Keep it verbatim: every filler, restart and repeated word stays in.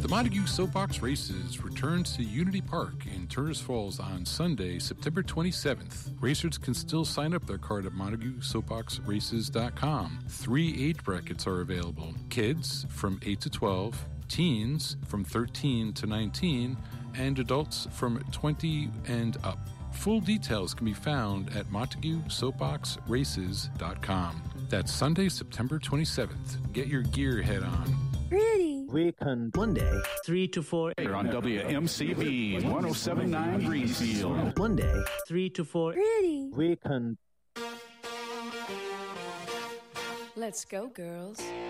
The Montague Soapbox Races return to Unity Park in Turner's Falls on Sunday, September twenty-seventh. Racers can still sign up their card at montague soapbox races dot com. Three age brackets are available. Kids from eight to twelve, teens from thirteen to nineteen, and adults from twenty and up. Full details can be found at montague soapbox races dot com. That's Sunday, September twenty-seventh. Get your gear head on. Pretty. Weekend Monday, three to four. Here on W M C B one oh seven point nine Greenfield. Monday, three to four. Pretty. Weekend. Let's go, girls.